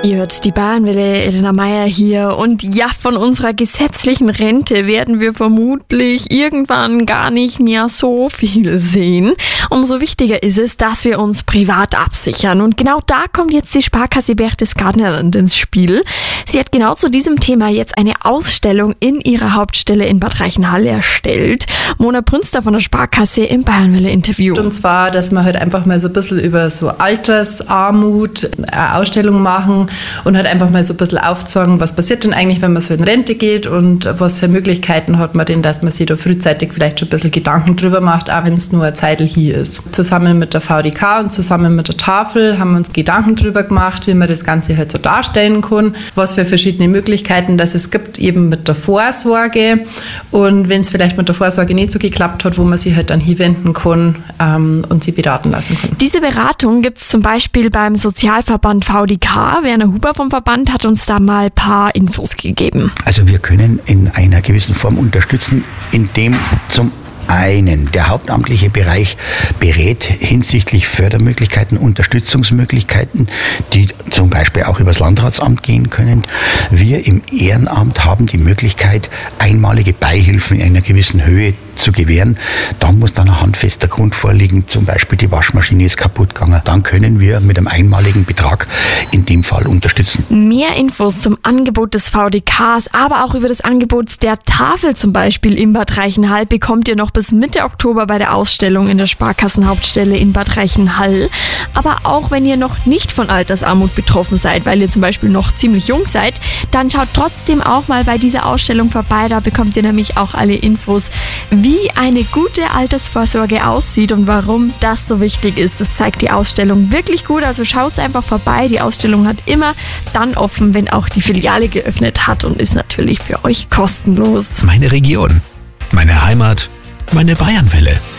Ihr hört die Bayernwelle, Elena Meier hier. Und ja, von unserer gesetzlichen Rente werden wir vermutlich irgendwann gar nicht mehr so viel sehen. Umso wichtiger ist es, dass wir uns privat absichern. Und genau da kommt jetzt die Sparkasse Berchtesgadenland ins Spiel. Sie hat genau zu diesem Thema jetzt eine Ausstellung in ihrer Hauptstelle in Bad Reichenhall erstellt. Mona Brünster von der Sparkasse im Bayernwelle-Interview. Und zwar, dass wir halt einfach mal so ein bisschen über so Altersarmut eine Ausstellung machen und halt einfach mal so ein bisschen aufzeigen, was passiert denn eigentlich, wenn man so in Rente geht und was für Möglichkeiten hat man denn, dass man sich da frühzeitig vielleicht schon ein bisschen Gedanken drüber macht, auch wenn es nur eine Zeitl hier ist. Zusammen mit der VDK und zusammen mit der Tafel haben wir uns Gedanken drüber gemacht, wie man das Ganze halt so darstellen kann, was für verschiedene Möglichkeiten das es gibt, eben mit der Vorsorge. Und wenn es vielleicht mit der Vorsorge nicht so geklappt hat, wo man sich halt dann hinwenden kann und sie beraten lassen kann. Diese Beratung gibt es zum Beispiel beim Sozialverband VDK. Werner Huber vom Verband hat uns da mal ein paar Infos gegeben. Also wir können in einer gewissen Form unterstützen, indem zum einen der hauptamtliche Bereich berät hinsichtlich Fördermöglichkeiten, Unterstützungsmöglichkeiten, die zum Beispiel auch übers Landratsamt gehen können. Wir im Ehrenamt haben die Möglichkeit, einmalige Beihilfen in einer gewissen Höhe zu gewähren. Da muss dann ein handfester Grund vorliegen, zum Beispiel die Waschmaschine ist kaputt gegangen. Dann können wir mit einem einmaligen Betrag in dem Fall unterstützen. Mehr Infos zum Angebot des VDKs, aber auch über das Angebot der Tafel zum Beispiel in Bad Reichenhall bekommt ihr noch bis Mitte Oktober bei der Ausstellung in der Sparkassenhauptstelle in Bad Reichenhall. Aber auch wenn ihr noch nicht von Altersarmut betroffen seid, weil ihr zum Beispiel noch ziemlich jung seid, dann schaut trotzdem auch mal bei dieser Ausstellung vorbei. Da bekommt ihr nämlich auch alle Infos, wie eine gute Altersvorsorge aussieht und warum das so wichtig ist. Das zeigt die Ausstellung wirklich gut. Also schaut einfach vorbei. Die Ausstellung hat immer dann offen, wenn auch die Filiale geöffnet hat und ist natürlich für euch kostenlos. Meine Region, meine Heimat, meine Bayernwelle.